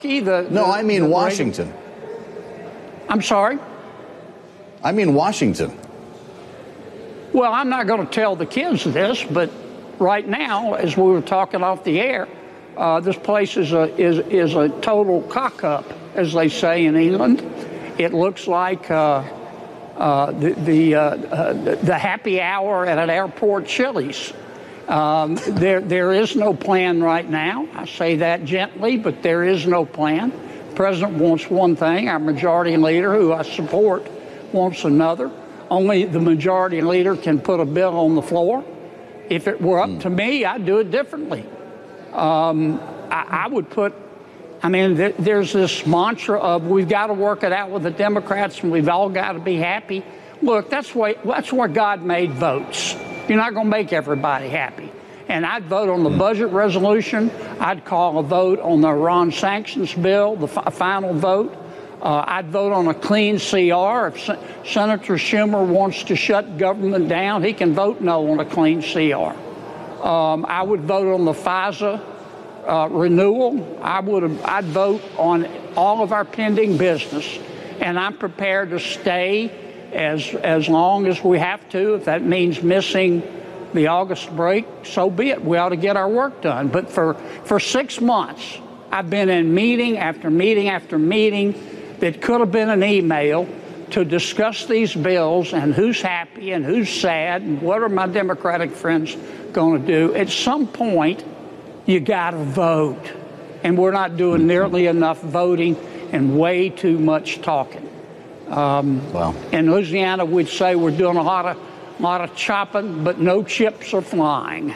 No, I mean Washington. I'm sorry? I mean Washington. Well, I'm not going to tell the kids this, but right now, as we were talking off the air, this place is a total cock-up, as they say in England. It looks like the happy hour at an airport Chili's. There is no plan right now. I say that gently, but there is no plan. The president wants one thing. Our majority leader, who I support, wants another. Only the majority leader can put a bill on the floor. If it were up to me, I'd do it differently. I would put, there's this mantra of we've got to work it out with the Democrats and we've all got to be happy. Look, that's where God made votes. You're not going to make everybody happy. And I'd vote on the budget resolution. I'd call a vote on the Iran sanctions bill, the final vote. I'd vote on a clean CR. If Senator Schumer wants to shut government down, he can vote no on a clean CR. I would vote on the FISA renewal. I'd vote on all of our pending business. And I'm prepared to stay as long as we have to. If that means missing the August break, so be it. We ought to get our work done. But for 6 months, I've been in meeting after meeting after meeting that could have been an email to discuss these bills and who's happy and who's sad and what are my Democratic friends going to do. At some point, you got to vote. And we're not doing nearly enough voting and way too much talking. In Louisiana, we'd say we're doing a lot of chopping, but no chips are flying.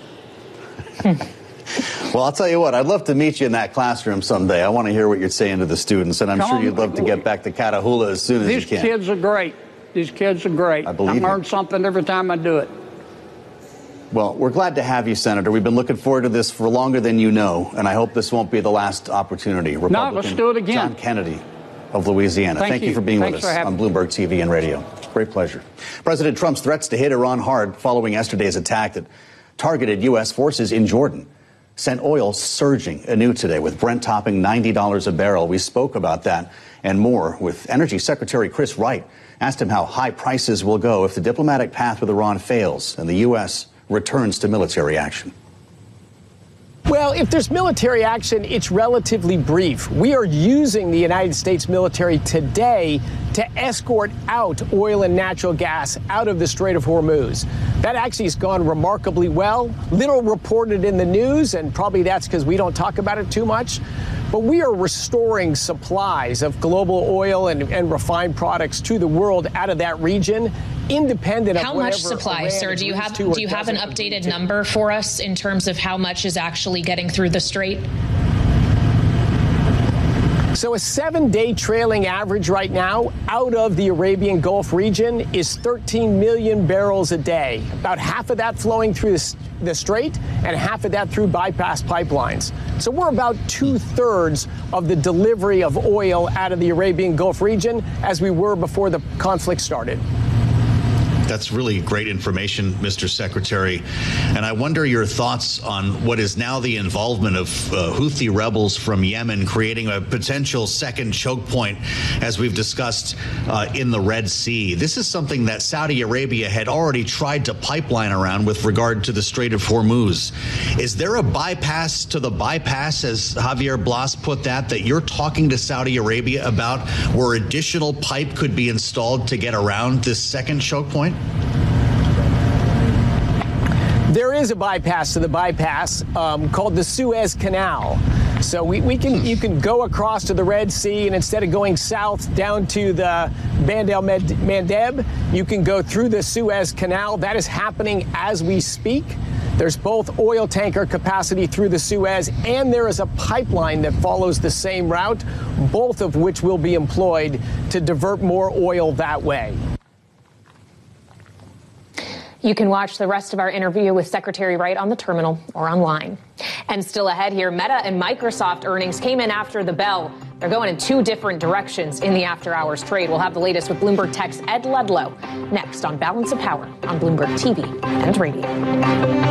Well, I'll tell you what, I'd love to meet you in that classroom someday. I want to hear what you're saying to the students, and I'm sure you'd love to get back to Catahoula as soon as you can. These kids are great. These kids are great. I believe I learn something every time I do it. Well, we're glad to have you, Senator. We've been looking forward to this for longer than you know, and I hope this won't be the last opportunity. No, let's do it again. John Kennedy of Louisiana. Thank you for being with us on Bloomberg TV and radio. Great pleasure. President Trump's threats to hit Iran hard following yesterday's attack that targeted U.S. forces in Jordan sent oil surging anew today, with Brent topping $90 a barrel. We spoke about that and more with Energy Secretary Chris Wright. Asked him how high prices will go if the diplomatic path with Iran fails and the U.S. returns to military action. Well, if there's military action, it's relatively brief. We are using the United States military today to escort out oil and natural gas out of the Strait of Hormuz. That actually has gone remarkably well. Little reported in the news, and probably that's because we don't talk about it too much. But we are restoring supplies of global oil and refined products to the world out of that region, independent of how much supply, sir? Do you have an updated number for us in terms of how much is actually getting through the strait? So a 7-day trailing average right now out of the Arabian Gulf region is 13 million barrels a day. About half of that flowing through the strait and half of that through bypass pipelines. So we're about 2/3 of the delivery of oil out of the Arabian Gulf region as we were before the conflict started. That's really great information, Mr. Secretary. And I wonder your thoughts on what is now the involvement of Houthi rebels from Yemen, creating a potential second choke point, as we've discussed, in the Red Sea. This is something that Saudi Arabia had already tried to pipeline around with regard to the Strait of Hormuz. Is there a bypass to the bypass, as Javier Blas put that you're talking to Saudi Arabia about, where additional pipe could be installed to get around this second choke point? There is a bypass to the bypass called the Suez Canal. So you can go across to the Red Sea, and instead of going south down to the Bab el-Mandeb, you can go through the Suez Canal. That is happening as we speak. There's both oil tanker capacity through the Suez, and there is a pipeline that follows the same route, both of which will be employed to divert more oil that way. You can watch the rest of our interview with Secretary Wright on the terminal or online. And still ahead here, Meta and Microsoft earnings came in after the bell. They're going in two different directions in the after-hours trade. We'll have the latest with Bloomberg Tech's Ed Ludlow next on Balance of Power on Bloomberg TV and radio.